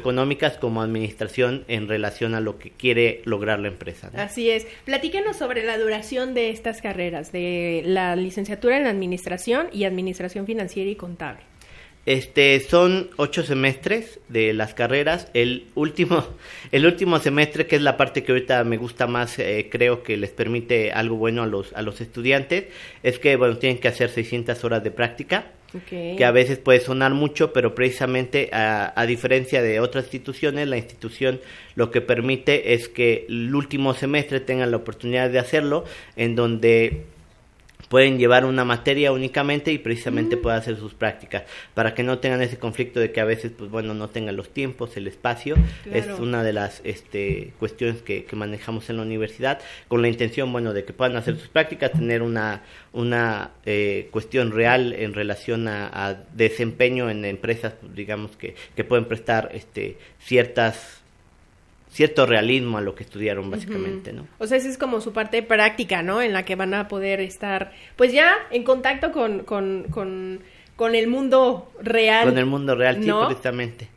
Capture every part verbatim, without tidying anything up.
económicas como administración en relación a lo que quiere lograr la empresa, ¿no? Así es. Platíquenos sobre la duración de estas carreras, de la licenciatura en administración y administración financiera y contable. Este, son ocho semestres de las carreras. El último, el último semestre, que es la parte que ahorita me gusta más, eh, creo que les permite algo bueno a los, a los estudiantes, es que, bueno, tienen que hacer seiscientas horas de práctica, okay, que a veces puede sonar mucho, pero precisamente a, a diferencia de otras instituciones, la institución lo que permite es que el último semestre tengan la oportunidad de hacerlo, en donde pueden llevar una materia únicamente y precisamente mm. puedan hacer sus prácticas, para que no tengan ese conflicto de que a veces, pues bueno, no tengan los tiempos, el espacio. Claro. Es una de las este, cuestiones que, que manejamos en la universidad, con la intención, bueno, de que puedan hacer sus prácticas, tener una una eh, cuestión real en relación a, a desempeño en empresas, pues, digamos, que, que pueden prestar este ciertas cierto realismo a lo que estudiaron básicamente, uh-huh. ¿no? O sea, esa es como su parte práctica, ¿no? En la que van a poder estar, pues ya en contacto con, con, con, con el mundo real. Con el mundo real, sí, ¿no? precisamente.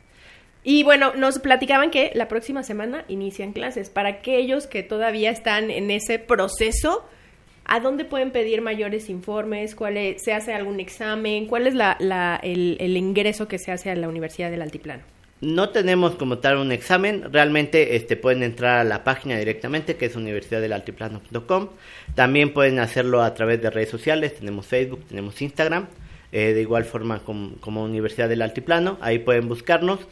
Y bueno, nos platicaban que la próxima semana inician clases. Para aquellos que todavía están en ese proceso, ¿a dónde pueden pedir mayores informes? ¿Cuál es, se hace algún examen? ¿Cuál es la, la, el, el ingreso que se hace a la Universidad del Altiplano? No tenemos como tal un examen, realmente este pueden entrar a la página directamente, que es universidad del altiplano punto com. También pueden hacerlo a través de redes sociales, tenemos Facebook, tenemos Instagram, eh, de igual forma como, como Universidad del Altiplano, ahí pueden buscarnos.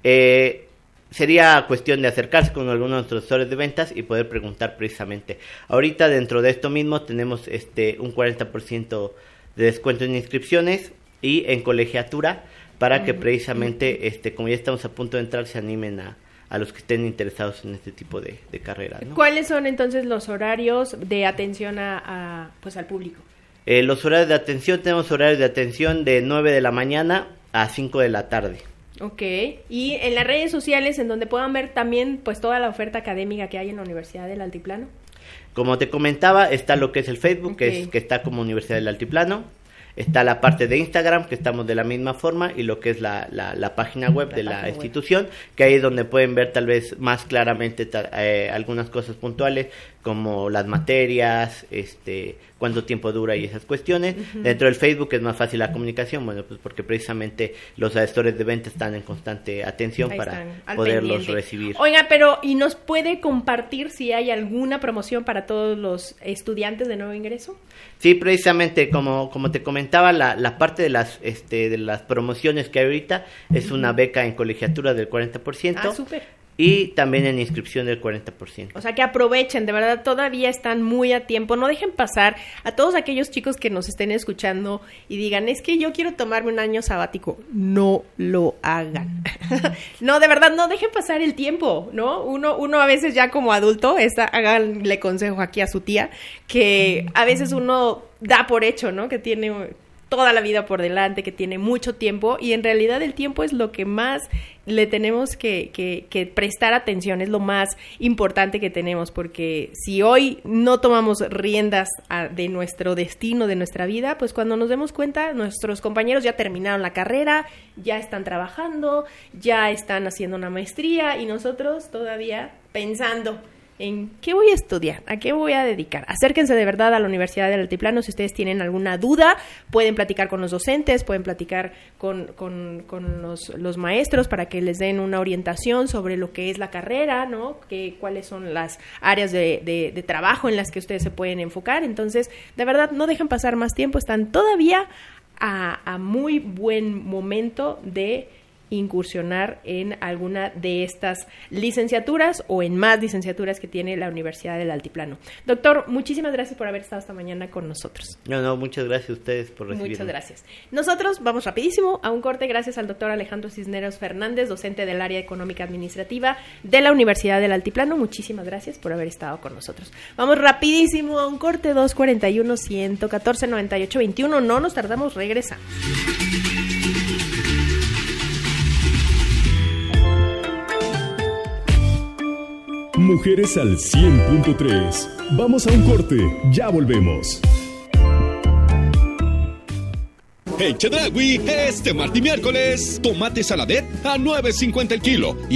Eh, sería cuestión de acercarse con algunos de nuestros asesores de ventas y poder preguntar precisamente. Ahorita dentro de esto mismo tenemos este un cuarenta por ciento de descuento en inscripciones y en colegiatura, para que precisamente, este, como ya estamos a punto de entrar, se animen a, a los que estén interesados en este tipo de, de carreras, ¿no? ¿Cuáles son entonces los horarios de atención a, a pues al público? Eh, los horarios de atención, tenemos horarios de atención de nueve de la mañana a cinco de la tarde. Ok, y en las redes sociales, en donde puedan ver también pues toda la oferta académica que hay en la Universidad del Altiplano. Como te comentaba, está lo que es el Facebook, okay, que, es, que está como Universidad del Altiplano. Está la parte de Instagram, que estamos de la misma forma, y lo que es la, la, la página web la de la institución, web. Que ahí es donde pueden ver tal vez más claramente ta, eh, algunas cosas puntuales, como las materias, este, cuánto tiempo dura y esas cuestiones. Uh-huh. Dentro del Facebook es más fácil la comunicación, bueno, pues porque precisamente los asesores de venta están en constante atención ahí para poderlos pendiente. recibir. Oiga, pero ¿y nos puede compartir si hay alguna promoción para todos los estudiantes de nuevo ingreso? Sí, precisamente como como te comentaba, la, la parte de las este de las promociones que hay ahorita es una beca en colegiatura del cuarenta por ciento. Ah, súper. Y también en inscripción del cuarenta por ciento. O sea, que aprovechen, de verdad, todavía están muy a tiempo. No dejen pasar a todos aquellos chicos que nos estén escuchando y digan, es que yo quiero tomarme un año sabático. No lo hagan. No, de verdad, no dejen pasar el tiempo, ¿no? Uno uno a veces ya como adulto, esta, háganle consejo aquí a su tía, que a veces uno da por hecho, ¿no? Que tiene toda la vida por delante, que tiene mucho tiempo, y en realidad el tiempo es lo que más le tenemos que, que, que prestar atención, es lo más importante que tenemos, porque si hoy no tomamos riendas a, de nuestro destino, de nuestra vida, pues cuando nos demos cuenta, nuestros compañeros ya terminaron la carrera, ya están trabajando, ya están haciendo una maestría, y nosotros todavía pensando en qué voy a estudiar, a qué voy a dedicar. Acérquense de verdad a la Universidad del Altiplano. Si ustedes tienen alguna duda, pueden platicar con los docentes, pueden platicar con, con, con los, los maestros para que les den una orientación sobre lo que es la carrera, ¿no? Que, cuáles son las áreas de, de, de trabajo en las que ustedes se pueden enfocar. Entonces, de verdad, no dejen pasar más tiempo. Están todavía a, a muy buen momento de incursionar en alguna de estas licenciaturas o en más licenciaturas que tiene la Universidad del Altiplano. Doctor, muchísimas gracias por haber estado esta mañana con nosotros. No, no, muchas gracias a ustedes por recibirme. Muchas gracias. Nosotros vamos rapidísimo a un corte, gracias al doctor Alejandro Cisneros Fernández, docente del área económica administrativa de la Universidad del Altiplano. Muchísimas gracias por haber estado con nosotros. Vamos rapidísimo a un corte, dos cuarenta y uno, ciento catorce, noventa y ocho, veintiuno. No nos tardamos, regresamos. Mujeres al cien punto tres. Vamos a un corte, ya volvemos. En Chedraui, este martes y miércoles, tomate saladet a nueve cincuenta el kilo.